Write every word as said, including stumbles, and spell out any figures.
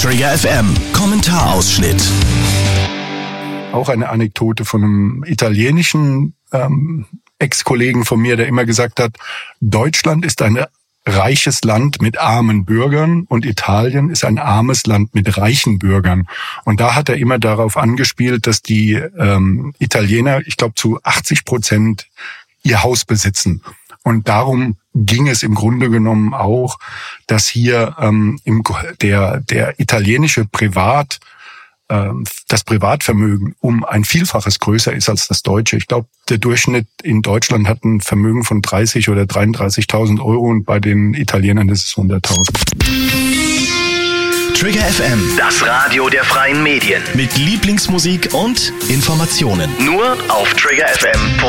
Trigger F M, Kommentarausschnitt. Auch eine Anekdote von einem italienischen ähm, Ex-Kollegen von mir, der immer gesagt hat, Deutschland ist ein reiches Land mit armen Bürgern und Italien ist ein armes Land mit reichen Bürgern. Und da hat er immer darauf angespielt, dass die ähm, Italiener, ich glaube, zu achtzig Prozent ihr Haus besitzen. Und darum ging es im Grunde genommen auch, dass hier ähm, im, der, der italienische Privat, ähm, das Privatvermögen um ein Vielfaches größer ist als das deutsche. Ich glaube, der Durchschnitt in Deutschland hat ein Vermögen von dreißig oder dreiunddreißigtausend Euro und bei den Italienern ist es hunderttausend. Trigger F M, das Radio der freien Medien. Mit Lieblingsmusik und Informationen. Nur auf trigger f m punkt